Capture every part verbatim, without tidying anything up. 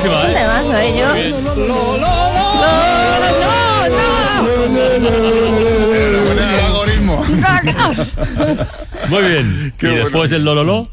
buenísima, Es un ¿eh? temazo, ¿eh? Yo... Con el algoritmo. Muy bien. Qué y bueno. después el lololo.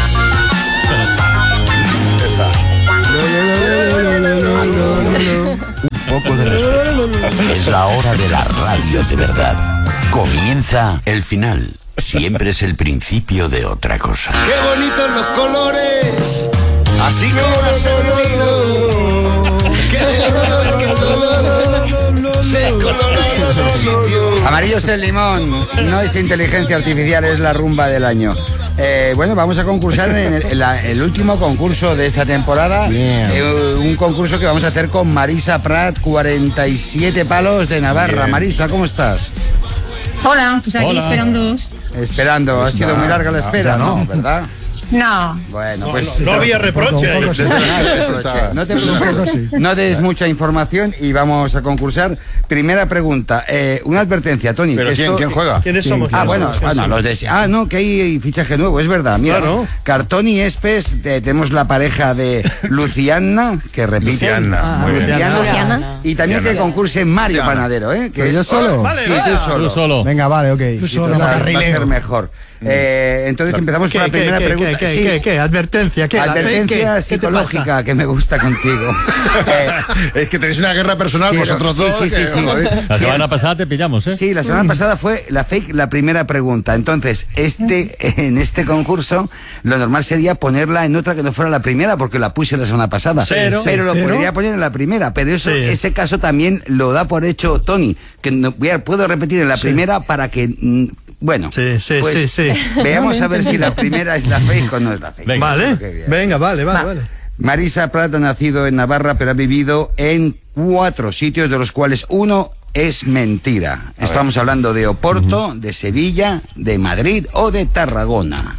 Un poco de respeto. Es la hora de la radio de verdad. Comienza el final. Siempre es el principio de otra cosa. ¡Qué bonitos los colores! Así como has sentido. ¡Qué lindo ver que todo se colora en su sitio! Amarillo es el limón, no es inteligencia artificial, es la rumba del año. Eh, bueno, vamos a concursar en el, en la- el último concurso de esta temporada. Eh, un concurso que vamos a hacer con Marisa Prat, cuarenta y siete palos de Navarra. Marisa, ¿cómo estás? Hola, pues aquí Hola. esperándoos. Esperando, ha sido muy larga la espera, ¿no? ¿Verdad? No, Bueno, pues... No había reproche ahí. No te preocupes, no des mucha información y vamos a concursar. Primera pregunta, eh, una advertencia, Tony. ¿Pero que quién, esto- quién juega? ¿Quiénes somos? Ah, ¿Quiénes bueno, somos? ah, no, los de- ah, no, que hay fichaje nuevo, es verdad. Mira, Claro. Cartón y Espes, eh, tenemos la pareja de Luciana, que repite. Luciana, Ah, muy bien. Luciana. Luciana. Y también que concurse Mario Luciana. Panadero, ¿eh? Que ¿Pero yo es- solo? Vale, Sí, va. tú Tú solo. solo. Venga, vale, ok. Sí, total, va a ser mejor. Eh, entonces empezamos por la ¿Qué, qué, primera qué, pregunta. qué, Sí. qué, qué? Advertencia, ¿qué? ¿La fe? Advertencia ¿Qué? ¿Qué te psicológica que me gusta contigo. Eh, Es que tenéis una guerra personal quiero- vosotros sí, dos. sí, sí, que- sí. joder. La semana pasada te pillamos, ¿eh? Sí, la semana pasada fue la fake, la primera pregunta. Entonces, este, en este concurso, lo normal sería ponerla en otra que no fuera la primera, porque la puse la semana pasada. Pero- pero lo pero- podría poner en la primera. Pero eso, Sí. ese caso también lo da por hecho Tony, que no, voy a- puedo repetir en la primera para que, mm, bueno, Sí, sí, pues, sí, sí. veamos a ver si la primera es la fake o no es la fake. Venga. Vale, Eso es lo que voy a- venga, vale, vale, Va. vale. Marisa Prat ha nacido en Navarra, pero ha vivido en cuatro sitios, de los cuales uno es mentira. Estamos hablando de Oporto, de Sevilla, de Madrid o de Tarragona.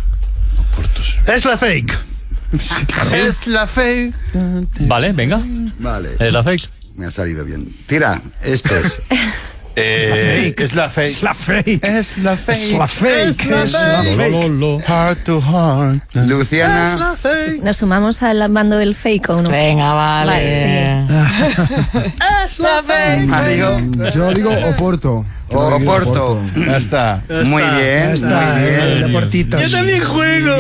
Es la fake. Es la fe. Vale, venga. Vale, Es la fake. me ha salido bien. Tira, Espes. Eh, es la fe. Es la fake. Es la fe. Es la fake. Es la Es la fake. fake. Lololo. Heart to heart. Es Luciana, la fake. ¿Nos sumamos al bando del fake o no? Venga, vale. Vale, Es la fake. Mario, Yo digo Oporto. o Oporto. Ya está. Muy bien, muy bien. Deportitos. Yo también juego.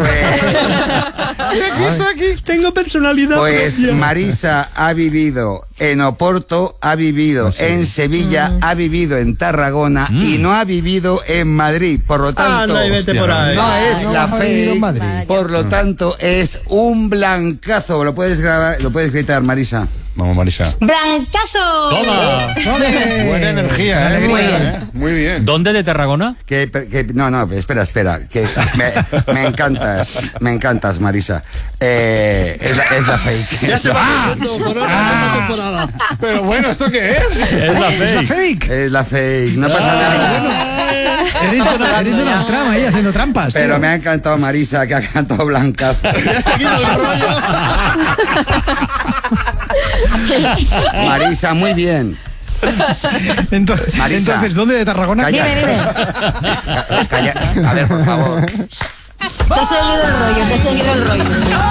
Y aquí estoy aquí. Tengo personalidad Pues propia. Marisa ha vivido en Oporto, ha vivido en Sevilla, ha vivido en Tarragona y no ha vivido en Madrid. Por lo tanto, Anda y vete por ahí. no es no la ha vivido en fe. Madrid. Por lo tanto, es un blancazo. Lo puedes grabar, lo puedes gritar, Marisa. Vamos, Marisa. ¡blancazo! ¡Toma! Buena energía, ¿eh? Alegría. Muy bien, ¿eh? Muy bien. ¿Dónde de Tarragona? Que, que- no, no, espera, espera. Que me, me encantas, me encantas, Marisa. Eh, es, la, es la fake. Ya Es se la- va viendo por otra Ah. temporada. Pero bueno, ¿esto qué es? Es la fake. Fake. Es la fake. No pasa nada. Eres de la, eres de la trama ahí haciendo trampas. Pero tío. me ha encantado Marisa, que ha cantado blancazo. Ya ha seguido el rollo. Marisa, muy bien. Entonces, Marisa. entonces, ¿dónde de Tarragona? Calla. Dime, dime. Calla. A ver, por favor. Te he seguido el rollo, te he seguido el rollo.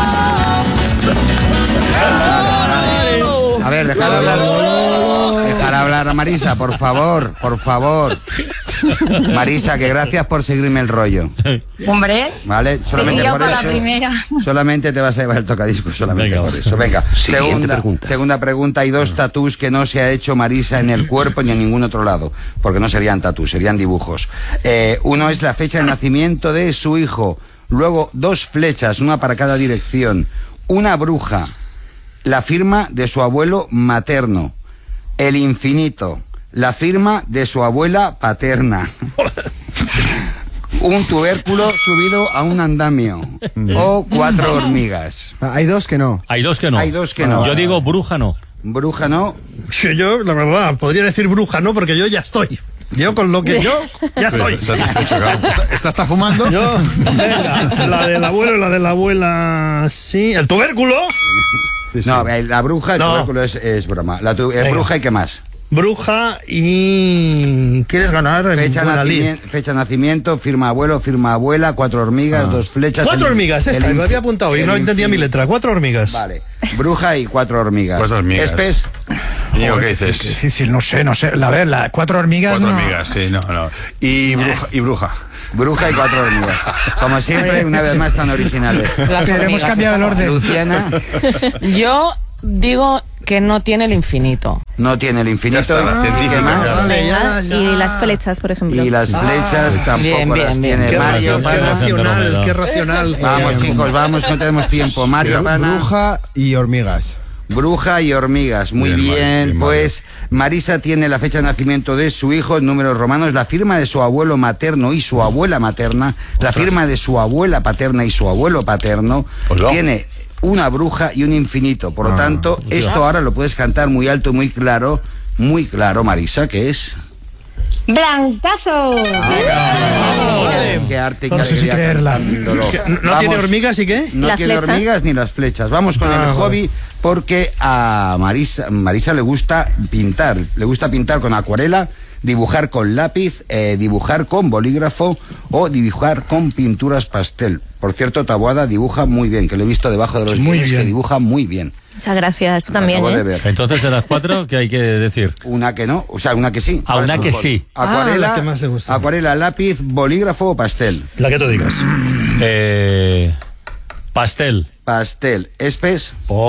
A ver, dejar hablar. Dejar hablar a Marisa, por favor, por favor. Marisa, que gracias por seguirme el rollo. Hombre, ¿Vale? te Solamente pillo por para la eso. primera. Solamente te vas a llevar el tocadisco, solamente Venga, por va. eso. Venga, Siguiente segunda pregunta. segunda pregunta. Hay dos tatús que no se ha hecho Marisa en el cuerpo ni en ningún otro lado, porque no serían tatús, serían dibujos. Eh, uno es la fecha de nacimiento de su hijo, luego dos flechas, una para cada dirección, una bruja, la firma de su abuelo materno, el infinito, la firma de su abuela paterna. Un tubérculo subido a un andamio. O cuatro hormigas. Ah, hay dos que no. Hay dos que no. Hay dos que no. Yo digo bruja no. Bruja no. Que yo, la verdad, podría decir bruja, ¿no? Porque yo ya estoy. Yo con lo que yo, ya estoy. Satisfecho, claro. ¿Esta, esta está fumando? Yo, venga, la del abuelo, la de la abuela, sí. ¿El tubérculo? Sí, sí. No, eh, la bruja, el No. tubérculo es, es broma. La tu- eh, Venga. bruja y qué más. bruja y quieres ganar en Fecha, buena lid. nacimiento, fecha de nacimiento, firma abuelo, firma abuela, cuatro hormigas, dos flechas. Cuatro el- hormigas, esta, el me inf- había apuntado y el no entendía mi infinito. letra. Cuatro hormigas. Vale, bruja y cuatro hormigas. Cuatro hormigas. Espes, Íñigo, ¿qué Qué dices? difícil, no sé, no sé. A ver, las cuatro hormigas. Cuatro no. hormigas, sí, no, no. Y bruja. Y bruja. bruja y cuatro hormigas. Como siempre, una vez más tan originales. Las Pero hemos hormigas cambiado el están- orden. Luciana Yo digo que no tiene el infinito. no tiene el infinito. Ya está, la ¿Qué científica, más? ya. Vale, Venga, ya, ya. y las flechas, por ejemplo. Y las flechas tampoco Bien, bien, las bien. tiene Qué, Mario. qué Pana. racional, qué racional. Vamos, Eh, chicos, vamos, no tenemos tiempo. Mario, Pana. Bruja y hormigas. Bruja y hormigas, muy Bien, bien, Mario, bien, pues Marisa tiene la fecha de nacimiento de su hijo en números romanos, la firma de su abuelo materno y su abuela materna, la firma de su abuela paterna y su abuelo paterno, Hola. tiene una bruja y un infinito, por lo Ah, tanto, esto ahora lo puedes cantar muy alto y muy claro, muy claro, Marisa, ¿qué es? Blancazo. Qué arte, qué No sé si alegría creerla. cantándolo. ¿No, no Vamos. tiene hormigas y qué? No ¿Las tiene flechas? hormigas ni las flechas. Vamos con Ah, el vale. hobby porque a Marisa, Marisa le gusta pintar. Le gusta pintar con acuarela, dibujar con lápiz, eh, dibujar con bolígrafo o dibujar con pinturas pastel. Por cierto, Taboada dibuja muy bien, que lo he visto debajo de los Muy guiones, bien. que dibuja muy bien. Muchas gracias, tú Lo también, acabo de ¿eh? ver. Entonces, de las cuatro, ¿qué hay que decir? Una que no, o sea, una que sí. Ah, ¿Cuál una es su que hobby? sí. Acuarela, Ah, la que más le gusta. acuarela, lápiz, bolígrafo o pastel. La que tú digas. Eh, pastel. Pastel. Espes,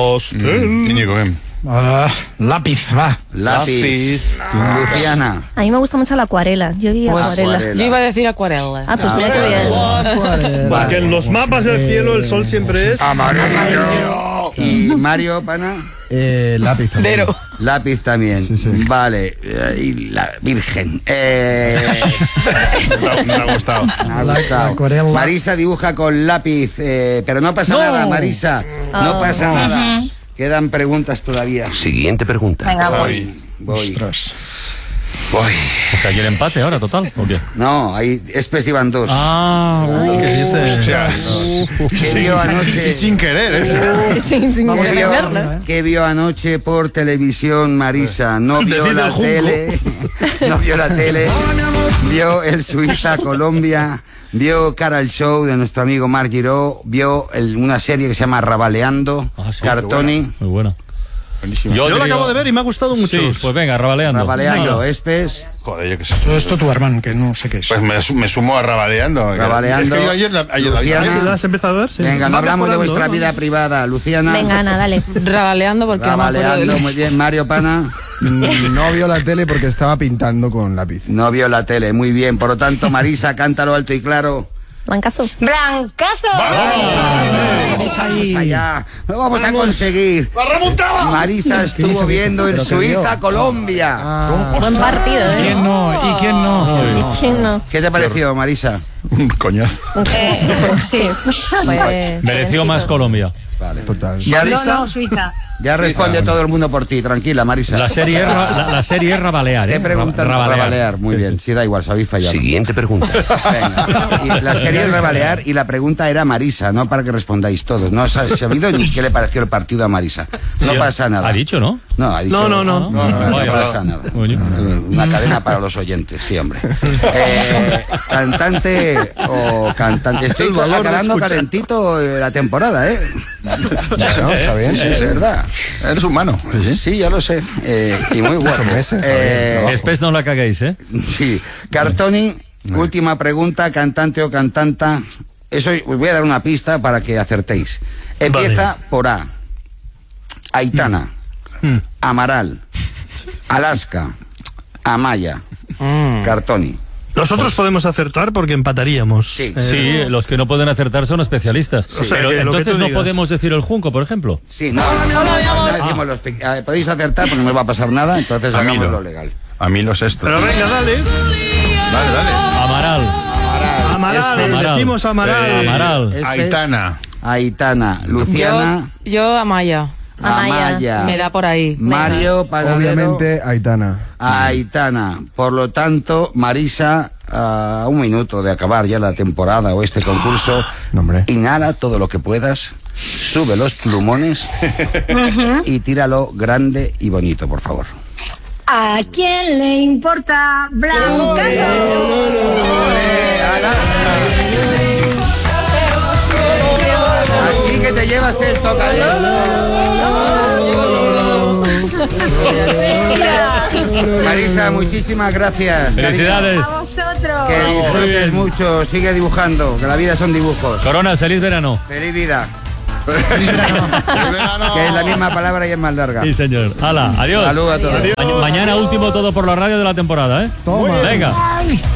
Mm, Íñigo, ven. Ah, lápiz, va. lápiz. Luciana. A mí me gusta mucho la acuarela. Yo diría Pues, acuarela. acuarela. Yo iba a decir acuarela. Ah, pues mira qué bien. Porque en los mapas del cielo el sol siempre es Amarillo. Y Mario, pana. Eh, lápiz también. Pero Lápiz también. Sí, sí. Vale. eh, Y la Virgen. Eh, No, no le ha gustado. me ha La- gustado. la acuarela. Marisa dibuja con lápiz. eh, pero no pasa No. nada, Marisa. No Oh. pasa nada. Quedan preguntas todavía. Siguiente pregunta. Venga, voy. Voy. Voy. Ostras. Voy. O sea, ¿hay el empate ahora, total? ¿O qué? No, ahí Espes iban dos. Ah, ¿Qué dices? Hostias. ¿Qué vio anoche? Y sin querer, ¿eh? Sin, sin ¿Qué vio, verlo. qué vio anoche por televisión, Marisa? No vio Decide la el junco. tele, no vio la tele, vio el Suiza-Colombia, vio Cara al Show de nuestro amigo Marc Giró, vio el- una serie que se llama Rabaleando, Ah, sí, Cartoni, muy buena. Buenísimo. Yo la diría- acabo de ver y me ha gustado mucho. Sí, pues venga, rabaleando. Rabaleando, Venga. Espes, Joder, yo qué sé. Todo esto tu hermano, que no sé qué es. Pues me, su- me sumo a Rabaleando. Rabaleando. Es que yo ayer, la- ayer la vi. Luciana. ¿Sí, ¿La has empezado a ver? Sí. venga, no Va hablamos de mejorando, vuestra ¿no? vida privada, Luciana. Venga, Ana, dale. rabaleando porque no me acuerdo Rabaleando, del muy bien, Mario Pana. No vio la tele porque estaba pintando con lápiz. No vio la tele, muy bien, por lo tanto, Marisa, cántalo alto y claro. Blancazo. Blancazo. Vamos allá, lo vamos a conseguir. Marisa estuvo viendo el ¿Pero qué vio? Suiza-Colombia. Ah, Buen partido, ¿eh? ¿quién no? ¿Y quién no? ¿Y quién no? ¿Qué te pareció, Marisa? Un coñazo. Eh, sí. Pues, Mereció más Colombia. Total. Ya, No, no, Suiza. ya responde todo el mundo por ti, tranquila, Marisa. La serie es, ra- la, la serie es rabalear, ¿eh? ¿Qué preguntan? Ra- Rabalear, muy Sí, bien, sí. sí, da igual, sabéis fallar. Siguiente pregunta. Venga. Y la serie es Rabalear y la pregunta era Marisa, no para que respondáis todos. No os ha sabido ni qué le pareció el partido a Marisa. No Sí, pasa nada. Ha dicho, ¿no? No, ha dicho, No, no, no. No, no, no Vaya, pasa nada. Oye. Una cadena para los oyentes, sí, hombre. Eh, cantante o cantante. Estoy El valor de acabando escuchar. calentito eh, la temporada, ¿eh? Bueno, está bien. Sí, es verdad. Eres humano. Sí, Sí, ya lo sé. Eh, y muy guapo. meses, Eh, Después no la caguéis, ¿eh? sí. Cartoni, última pregunta, cantante o cantanta. Eso os voy a dar una pista para que acertéis. Empieza por A. Aitana, Amaral, Alaska, Amaya, Cartoni. Nosotros podemos acertar porque empataríamos. Sí. Eh, Sí, los que no pueden acertar son especialistas. O sea, Pero que lo que entonces tú no digas. podemos decir el junco, por ejemplo. Sí, no, no, no, no decimos los pe- eh, podéis acertar porque no me va a pasar nada, entonces A mí hagamos lo. lo legal. A mí los estos. Pero venga, dale. Dale, dale. Amaral. Amaral, Este- decimos Amaral. Eh, Amaral. Este- Aitana. Aitana, Luciana, Yo, yo Amaya. Amaya. Amaya, Me da por ahí. Mario, Panadero, Obviamente, Aitana. Aitana. Por lo tanto, Marisa, a un minuto de acabar ya la temporada o este concurso, No, hombre. inhala todo lo que puedas, sube los plumones y tíralo grande y bonito, por favor. ¿A quién le importa Blancazo? Así que te llevas el tocadiscos. Marisa, muchísimas gracias. Felicidades. A vosotros. Que Muy disfrutes bien. mucho, sigue dibujando, que la vida son dibujos. Corona, feliz verano. Feliz vida. Que es la misma palabra y es más larga. Sí, señor. Hala, adiós. Saludos a todos. Ma- Mañana último todo por la radio de la temporada, ¿eh? Toma. Venga.